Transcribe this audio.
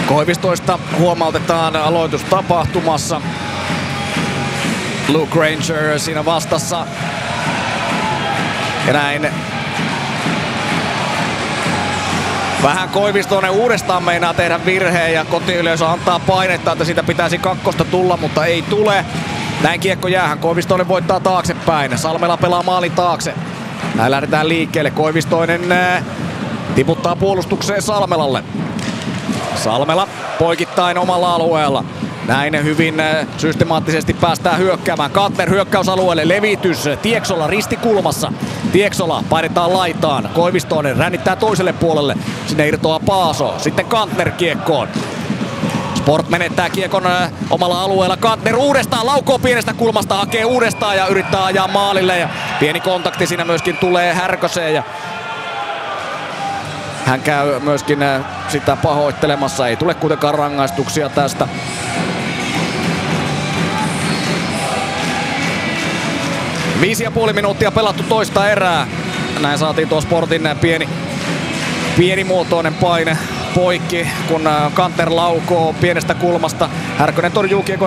Koivistoista huomautetaan aloitustapahtumassa. Luke Ranger siinä vastassa. Ja näin. Vähän Koivistoinen uudestaan meinaa tehdä virheen ja kotiyleisö antaa painetta, että siitä pitäisi kakkosta tulla, mutta ei tule. Näin kiekko jäähän. Koivistoinen voittaa taaksepäin. Salmela pelaa maalin taakse. Näin lähdetään liikkeelle. Koivistoinen tiputtaa puolustukseen Salmelalle. Salmela poikittain omalla alueella. Näin hyvin systemaattisesti päästään hyökkäämään. Kantner hyökkäysalueelle, levitys, Tieksola ristikulmassa. Tieksola painetaan laitaan, Koivistoinen rännittää toiselle puolelle. Sinne irtoaa Paaso, sitten Kantner kiekkoon. Sport menettää kiekon omalla alueella. Kantner uudestaan laukoo pienestä kulmasta, hakee uudestaan ja yrittää ajaa maalille. Ja pieni kontakti siinä myöskin tulee Härköseen. Ja hän käy myöskin sitä pahoittelemassa. Ei tule kuitenkaan rangaistuksia tästä. Viisi ja puoli minuuttia pelattu toista erää. Näin saatiin tuo Sportin pienimuotoinen paine poikki, kun Kantner laukoo pienestä kulmasta. Härkönen torjuu kiekon